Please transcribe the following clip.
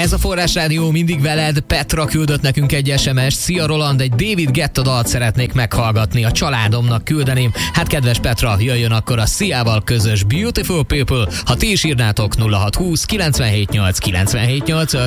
Ez a Forrás Rádió mindig veled. Petra küldött nekünk egy SMS-t. Szia Roland, egy David Guetta dalt szeretnék meghallgatni, a családomnak küldeném. Hát kedves Petra, jöjjön akkor a Sziával közös Beautiful People. Ha ti is írnátok 0620 978 978.